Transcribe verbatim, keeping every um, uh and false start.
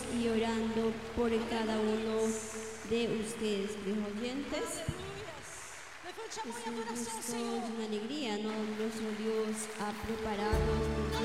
y orando por cada uno de ustedes, mis oyentes. Le facciamo Es in un adorazione al gusto, es Signore. una alegría, ¿no? Nuestro Dios ha preparado